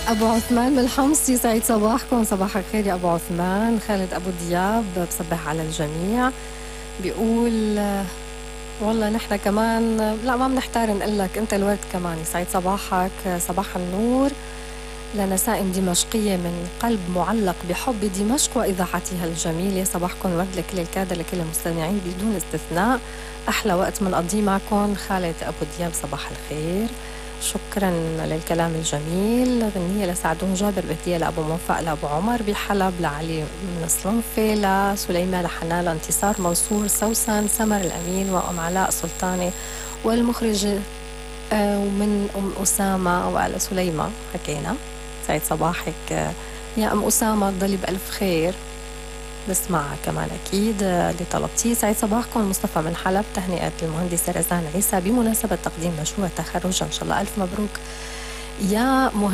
أبو عثمان من الحمص، سعيد صباحكم. صباح الخير يا أبو عثمان. خالد أبو دياب بصبح على الجميع، بيقول والله نحن كمان لا ما بنحتار نقول لك أنت الورد كمان. سعيد صباحك، صباح النور لنسائم دمشقية من قلب معلق بحب دمشق وإذاعتها الجميلة. صباحكم ورد لكل الكادر، لكل المستمعين بدون استثناء. أحلى وقت بنقضيه معكم. خالد أبو دياب صباح الخير، شكرا للكلام الجميل. غنية لسعدون جابر، بهدية لأبو موفق، لأبو عمر بحلب، لعلي من صلنفة، لسليمان، لحنان، لانتصار منصور، سوسن، سمر الأمين، وأم علاء سلطاني، والمخرجة ومن أم أسامة وعلى سليمة حكينا. سعيد صباحك يا أم أسامة، تضلي بألف خير، بسمعها كمان أكيد اللي طلبتيه. سعيد صباحكم. مصطفى من حلب، تهنئة المهندسة رزان عيسى بمناسبة تقديم مشروع تخرجها، إن شاء الله ألف مبروك يا مهندسة.